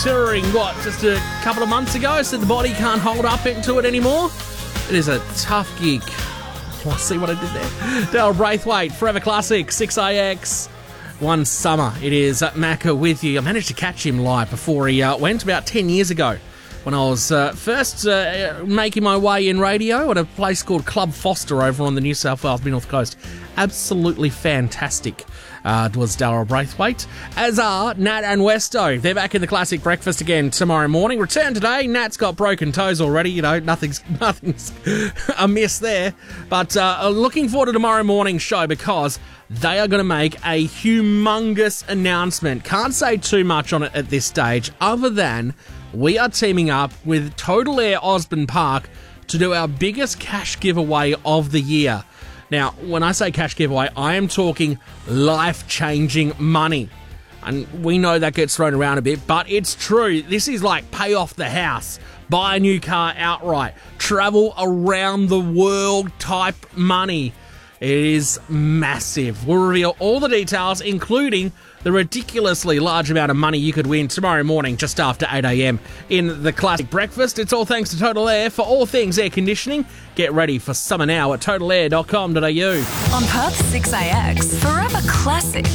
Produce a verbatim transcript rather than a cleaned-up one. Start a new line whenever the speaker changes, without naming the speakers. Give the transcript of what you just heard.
touring, what, just a couple of months ago, said the body can't hold up into it anymore. It is a tough gig. Let's see what I did there. Daryl Braithwaite, Forever Classic, six A X. One summer, it is uh, Macca with you. I managed to catch him live before he uh, went about ten years ago when I was uh, first uh, making my way in radio at a place called Club Foster over on the New South Wales North Coast. Absolutely fantastic. Uh, it was Daryl Braithwaite, as are Nat and Westo. They're back in the Classic Breakfast again tomorrow morning. Return today. Nat's got broken toes already. You know, nothing's nothing's amiss there. But uh, looking forward to tomorrow morning's show because they are going to make a humongous announcement. Can't say too much on it at this stage, other than we are teaming up with Total Air Osborne Park to do our biggest cash giveaway of the year. Now, when I say cash giveaway, I am talking life-changing money. And we know that gets thrown around a bit, but it's true. This is like pay off the house, buy a new car outright, travel around the world type money. It is massive. We'll reveal all the details, including the ridiculously large amount of money you could win tomorrow morning just after eight a.m. in the Classic Breakfast. It's all thanks to Total Air. For all things air conditioning, get ready for summer now at total air dot com dot a u.
On Perth six A X, Forever Classic.